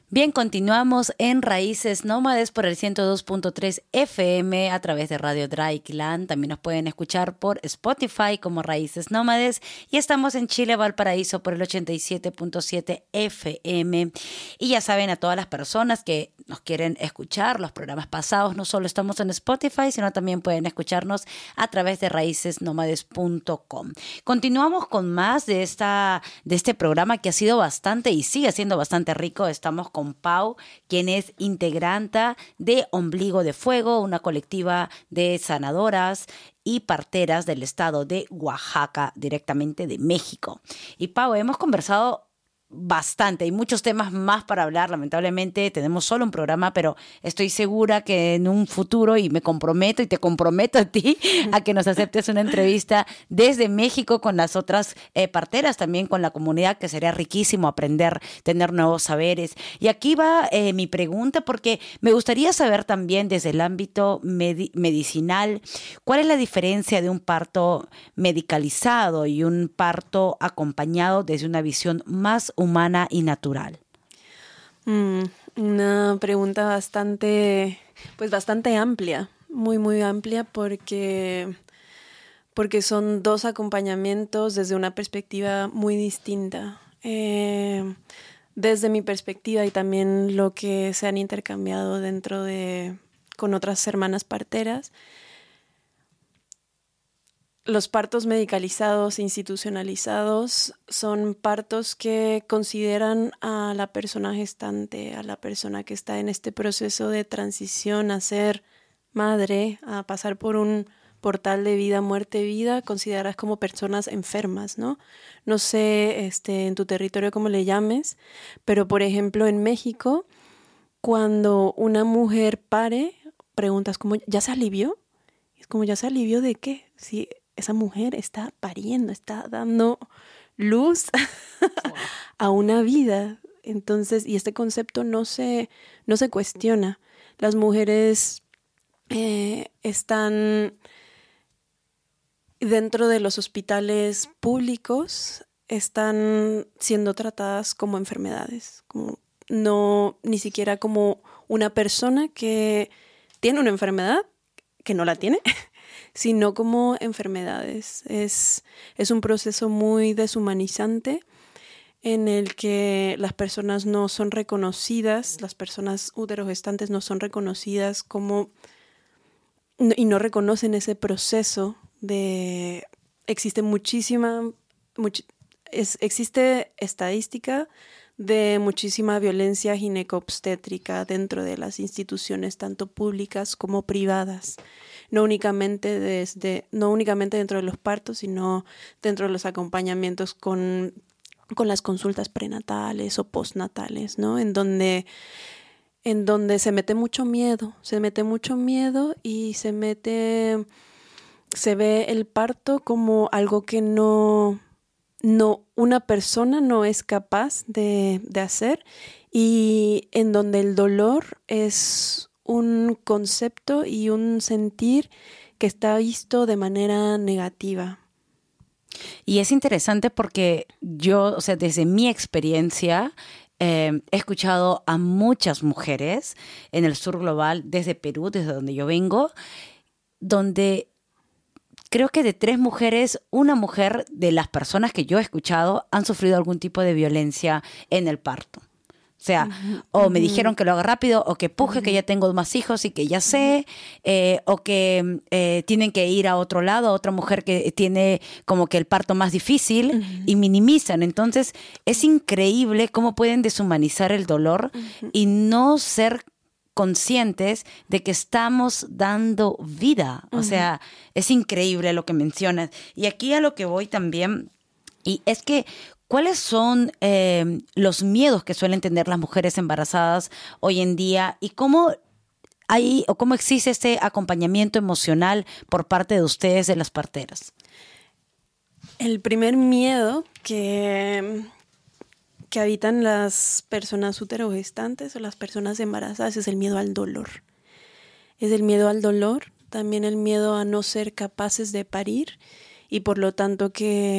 Bien, continuamos en Raíces Nómades por el 102.3 FM a través de Radio Dryland. También nos pueden escuchar por Spotify como Raíces Nómades. Y estamos en Chile, Valparaíso por el 87.7 FM. Y ya saben, a todas las personas que nos quieren escuchar los programas pasados, no solo estamos en Spotify, sino también pueden escucharnos a través de raícesnomades.com. Continuamos con más de este programa que ha sido bastante y sigue siendo bastante rico. Estamos con Pau, quien es integrante de Ombligo de Fuego, una colectiva de sanadoras y parteras del estado de Oaxaca, directamente de México. Y Pau, hemos conversado bastante, hay muchos temas más para hablar. Lamentablemente tenemos solo un programa, pero estoy segura que en un futuro, y me comprometo y te comprometo a ti, a que nos aceptes una entrevista desde México con las otras parteras, también con la comunidad, que sería riquísimo aprender, tener nuevos saberes. Y aquí va mi pregunta, porque me gustaría saber también desde el ámbito medicinal, ¿cuál es la diferencia de un parto medicalizado y un parto acompañado desde una visión más humana y natural? Una pregunta bastante amplia, muy amplia, porque son dos acompañamientos desde una perspectiva muy distinta. Desde mi perspectiva y también lo que se han intercambiado con otras hermanas parteras, los partos medicalizados e institucionalizados son partos que consideran a la persona gestante, a la persona que está en este proceso de transición a ser madre, a pasar por un portal de vida, muerte, vida, consideradas como personas enfermas, ¿no? No sé en tu territorio cómo le llames, pero por ejemplo en México, cuando una mujer pare, preguntas como, ¿ya se alivió? Es como, ¿ya se alivió de qué? Si esa mujer está pariendo, está dando luz a una vida. Entonces, y este concepto no se cuestiona. Las mujeres están dentro de los hospitales públicos, están siendo tratadas como enfermedades, ni siquiera como una persona que tiene una enfermedad, que no la tiene, sino como enfermedades. Es un proceso muy deshumanizante en el que las personas no son reconocidas, las personas uterogestantes no son reconocidas y no reconocen ese proceso de... Existe estadística de muchísima violencia ginecobstétrica dentro de las instituciones, tanto públicas como privadas. No únicamente dentro de los partos, sino dentro de los acompañamientos con las consultas prenatales o postnatales, ¿no? En donde se mete mucho miedo y se ve el parto como algo que no una persona no es capaz de hacer, y en donde el dolor es un concepto y un sentir que está visto de manera negativa. Y es interesante porque yo, desde mi experiencia, he escuchado a muchas mujeres en el sur global, desde Perú, desde donde yo vengo, donde creo que de 3 mujeres, una mujer de las personas que yo he escuchado han sufrido algún tipo de violencia en el parto. O sea, o me dijeron que lo haga rápido, o que puje, que ya tengo más hijos y que ya sé, o que tienen que ir a otro lado, a otra mujer que tiene como que el parto más difícil, y minimizan. Entonces, es increíble cómo pueden deshumanizar el dolor y no ser conscientes de que estamos dando vida. O sea, es increíble lo que mencionas. Y aquí a lo que voy también, y es que ¿cuáles son los miedos que suelen tener las mujeres embarazadas hoy en día, y cómo existe este acompañamiento emocional por parte de ustedes, de las parteras? El primer miedo que habitan las personas uterogestantes o las personas embarazadas es el miedo al dolor. Es el miedo al dolor, también el miedo a no ser capaces de parir, y por lo tanto que